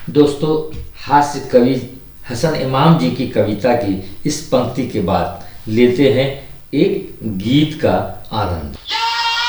दोस्तों, हास्य कवि हसन इमाम जी की कविता की इस पंक्ति के बाद लेते हैं एक गीत का आनंद।